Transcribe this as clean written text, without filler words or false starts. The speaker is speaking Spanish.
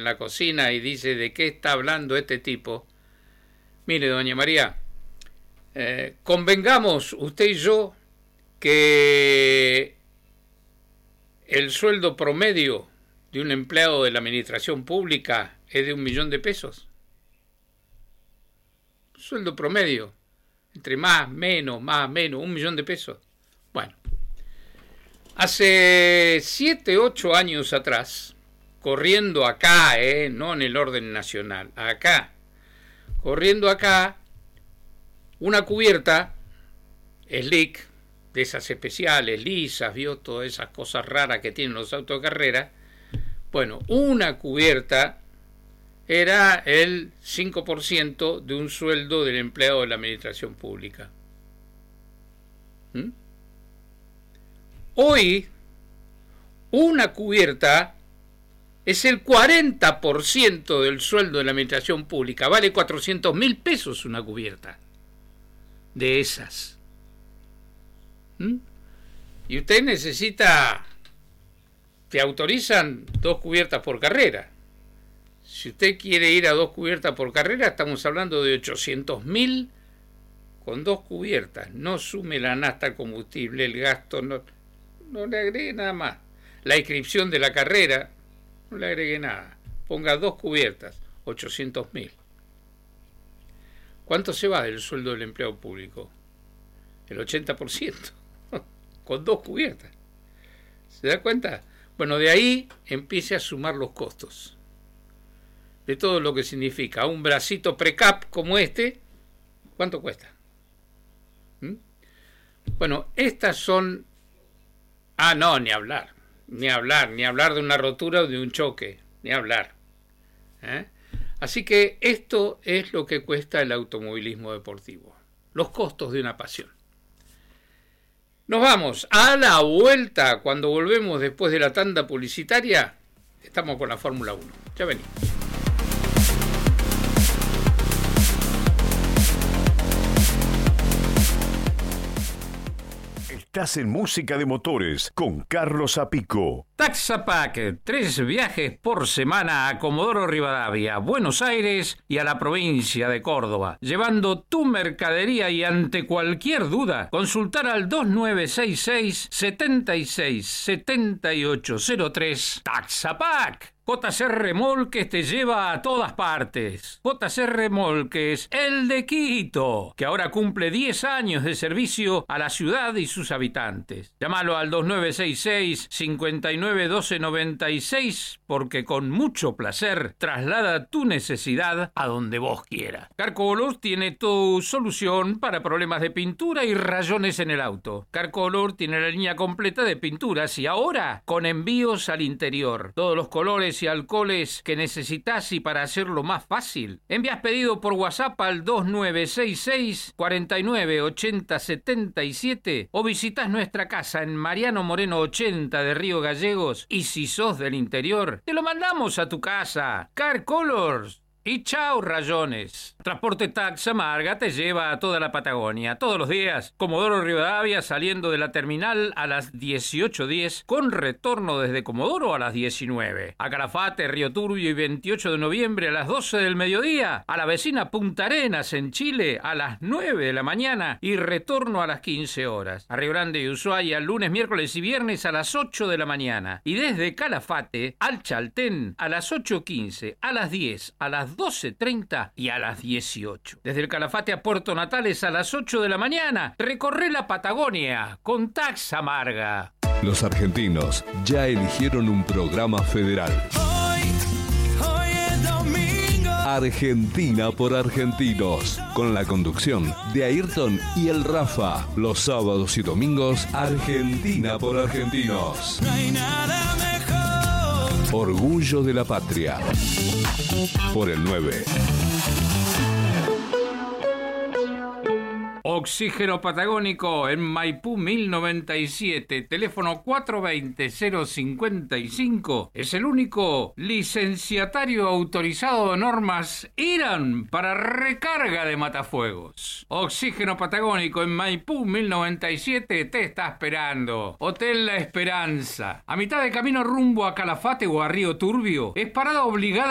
en la cocina y dice: ¿de qué está hablando este tipo? Mire, doña María, convengamos usted y yo que el sueldo promedio de un empleado de la administración pública es de 1 millón de pesos. Sueldo promedio, entre más, menos, 1 millón de pesos. Bueno, hace 7, 8 años atrás, corriendo acá, no en el orden nacional, acá, corriendo acá, una cubierta slick, de esas especiales, lisas, vio todas esas cosas raras que tienen los autos de carrera. Bueno, una cubierta era el 5% de un sueldo del empleado de la administración pública. Hoy, una cubierta es el 40% del sueldo de la administración pública. Vale 400.000 pesos una cubierta de esas. Y usted necesita, te autorizan 2 cubiertas por carrera. Si usted quiere ir a 2 cubiertas por carrera, estamos hablando de 800.000 con 2 cubiertas. No sume la nafta, el combustible, el gasto, no le agregue nada más. La inscripción de la carrera, no le agregue nada. Ponga 2 cubiertas, 800.000. ¿Cuánto se va del sueldo del empleado público? El 80%, con 2 cubiertas. ¿Se da cuenta? Bueno, de ahí empiece a sumar los costos de todo lo que significa un bracito precap como este. ¿Cuánto cuesta? Bueno, estas son... no, ni hablar de una rotura o de un choque, ni hablar. Así que esto es lo que cuesta el automovilismo deportivo, los costos de una pasión. Nos vamos a la vuelta. Cuando volvemos después de la tanda publicitaria, estamos con la Fórmula 1. Ya venimos. Estás en Música de Motores con Carlos Apico. Taxapack, 3 viajes por semana a Comodoro Rivadavia, Buenos Aires y a la provincia de Córdoba, llevando tu mercadería, y ante cualquier duda, consultar al 2966-767803. Taxapack. JC Remolques te lleva a todas partes. JC Remolques, el de Quito, que ahora cumple 10 años de servicio a la ciudad y sus habitantes. Llámalo al 2966-591296, porque con mucho placer traslada tu necesidad a donde vos quieras. Carcolor tiene tu solución para problemas de pintura y rayones en el auto. Carcolor tiene la línea completa de pinturas y ahora con envíos al interior. Todos los colores y alcoholes que necesitas, y para hacerlo más fácil, envías pedido por WhatsApp al 2966-498077 o visitas nuestra casa en Mariano Moreno 80 de Río Gallegos, y si sos del interior, te lo mandamos a tu casa. Car Colors. Y chao rayones. Transporte Taxa Marga te lleva a toda la Patagonia, todos los días. Comodoro Rivadavia, saliendo de la terminal a las 18:10, con retorno desde Comodoro a las 19. A Calafate, Río Turbio y 28 de noviembre a las 12 del mediodía. A la vecina Punta Arenas en Chile a las 9 de la mañana y retorno a las 15 horas. A Río Grande y Ushuaia, lunes, miércoles y viernes a las 8 de la mañana. Y desde Calafate al Chaltén a las 8:15, a las 10, a las 12:30 y a las 18. Desde el Calafate a Puerto Natales a las 8 de la mañana. Recorre la Patagonia con Taxa Marga. Los argentinos ya eligieron un programa federal. Hoy es domingo. Argentina por argentinos. Con la conducción de Ayrton y el Rafa. Los sábados y domingos, Argentina por argentinos. No hay nada mejor. Orgullo de la patria. Por el 9. Oxígeno Patagónico en Maipú 1097, teléfono 420-055. Es el único licenciatario autorizado de normas IRAN para recarga de matafuegos. Oxígeno Patagónico en Maipú 1097 te está esperando. Hotel La Esperanza, a mitad de camino rumbo a Calafate o a Río Turbio. Es parada obligada